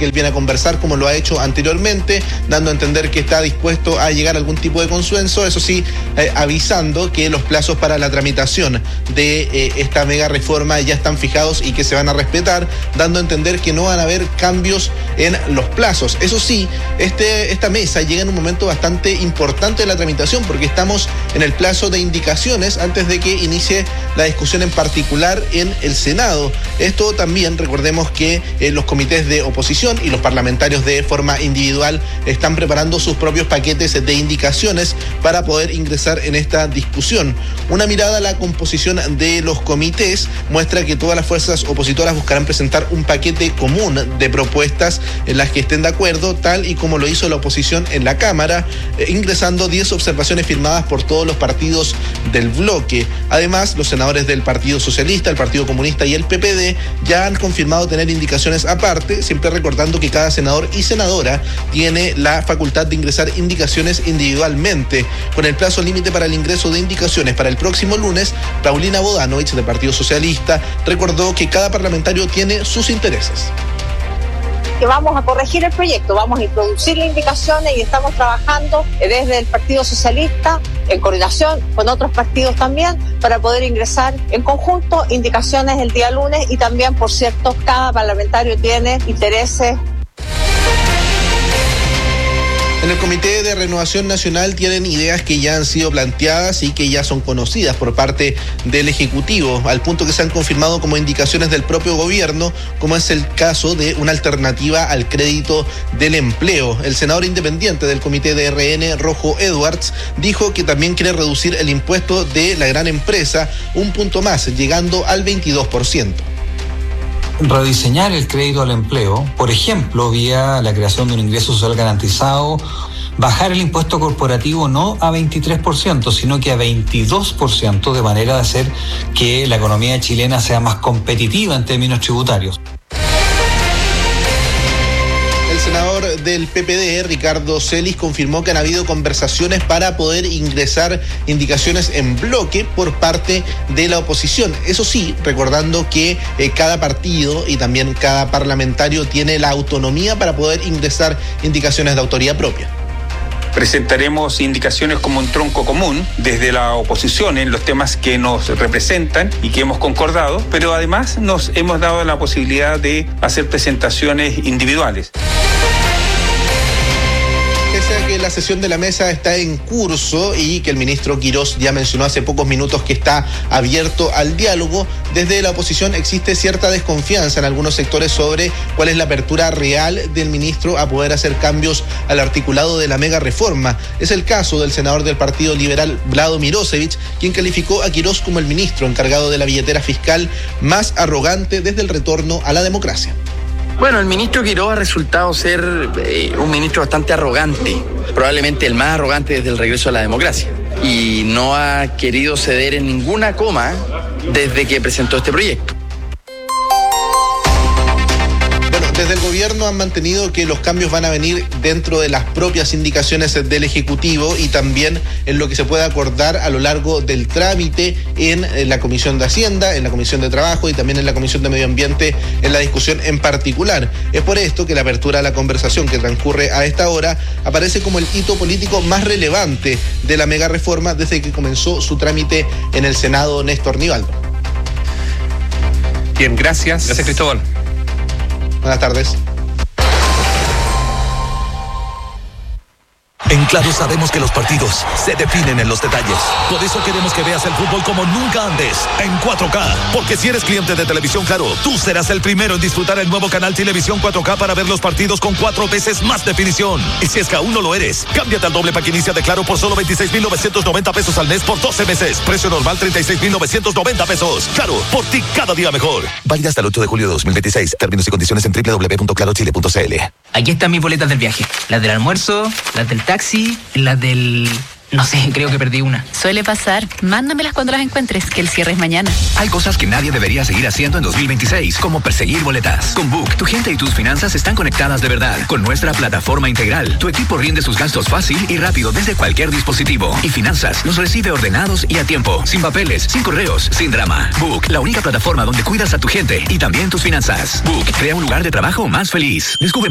que él viene a conversar como lo ha hecho anteriormente, dando a entender que está dispuesto a llegar a algún tipo de consenso, eso sí, avisando que los plazos para la tramitación de esta mega reforma ya están fijados y que se van a respetar, dando a entender que no van a haber cambios en los plazos. Eso sí, esta mesa llega en un momento bastante importante de la tramitación, porque estamos en el plazo de indicaciones antes de que inicie la discusión en particular en el Senado. Esto también, recordemos que los comités de oposición y los parlamentarios de forma individual están preparando sus propios paquetes de indicaciones para poder ingresar en esta discusión. Una mirada a la composición de los comités muestra que todas las fuerzas opositoras buscarán presentar un paquete común de propuestas en las que estén de acuerdo, tal y como lo hizo la oposición en la Cámara, ingresando 10 observaciones firmadas por todos los partidos del bloque. Además, los senadores del Partido Socialista, el Partido Comunista y el PPD ya han confirmado tener indicaciones aparte, siempre recordando que cada senador y senadora tiene la facultad de ingresar indicaciones individualmente. Con el plazo límite para el ingreso de indicaciones para el próximo lunes, Paulina Bodanovich, del Partido Socialista, recordó que cada parlamentario tiene sus intereses. Que vamos a corregir el proyecto, vamos a introducir las indicaciones y estamos trabajando desde el Partido Socialista en coordinación con otros partidos también para poder ingresar en conjunto indicaciones el día lunes. Y también, por cierto, cada parlamentario tiene intereses. En el Comité de Renovación Nacional tienen ideas que ya han sido planteadas y que ya son conocidas por parte del Ejecutivo, al punto que se han confirmado como indicaciones del propio gobierno, como es el caso de una alternativa al crédito del empleo. El senador independiente del Comité de RN, Rojo Edwards, dijo que también quiere reducir el impuesto de la gran empresa un punto más, llegando al 22%. Rediseñar el crédito al empleo, por ejemplo, vía la creación de un ingreso social garantizado, bajar el impuesto corporativo no a 23%, sino que a 22%, de manera de hacer que la economía chilena sea más competitiva en términos tributarios. El senador del PPD, Ricardo Celis, confirmó que han habido conversaciones para poder ingresar indicaciones en bloque por parte de la oposición. Eso sí, recordando que cada partido y también cada parlamentario tiene la autonomía para poder ingresar indicaciones de autoría propia. Presentaremos indicaciones como un tronco común desde la oposición en los temas que nos representan y que hemos concordado, pero además nos hemos dado la posibilidad de hacer presentaciones individuales. Pese a que la sesión de la mesa está en curso y que el ministro Quirós ya mencionó hace pocos minutos que está abierto al diálogo, desde la oposición existe cierta desconfianza en algunos sectores sobre cuál es la apertura real del ministro a poder hacer cambios al articulado de la mega reforma. Es el caso del senador del Partido Liberal, Vlado Mirosevic, quien calificó a Quirós como el ministro encargado de la billetera fiscal más arrogante desde el retorno a la democracia. Bueno, el ministro Quirós ha resultado ser un ministro bastante arrogante, probablemente el más arrogante desde el regreso a la democracia, y no ha querido ceder en ninguna coma desde que presentó este proyecto. Desde el gobierno han mantenido que los cambios van a venir dentro de las propias indicaciones del Ejecutivo y también en lo que se puede acordar a lo largo del trámite en la Comisión de Hacienda, en la Comisión de Trabajo y también en la Comisión de Medio Ambiente en la discusión en particular. Es por esto que la apertura de la conversación que transcurre a esta hora aparece como el hito político más relevante de la mega reforma desde que comenzó su trámite en el Senado. Néstor Nivaldo. Bien, gracias. Gracias, Cristóbal. Buenas tardes. En Claro sabemos que los partidos se definen en los detalles. Por eso queremos que veas el fútbol como nunca antes, en 4K. Porque si eres cliente de Televisión Claro, tú serás el primero en disfrutar el nuevo canal Televisión 4K para ver los partidos con 4 veces más definición. Y si es que aún no lo eres, cámbiate al doble pack inicia de Claro por solo 26,990 pesos al mes por 12 meses. Precio normal 36,990 pesos. Claro, por ti cada día mejor. Válida hasta el 8 de julio de 2026. Términos y condiciones en www.clarochile.cl. Aquí están mis boletas del viaje. Las del almuerzo, las del taxi, las del... No sé, creo que perdí una. Suele pasar. Mándamelas cuando las encuentres, que el cierre es mañana. Hay cosas que nadie debería seguir haciendo en 2026, como perseguir boletas. Con Book, tu gente y tus finanzas están conectadas de verdad. Con nuestra plataforma integral, tu equipo rinde sus gastos fácil y rápido desde cualquier dispositivo. Y Finanzas los recibe ordenados y a tiempo, sin papeles, sin correos, sin drama. Book, la única plataforma donde cuidas a tu gente y también tus finanzas. Book, crea un lugar de trabajo más feliz. Descubre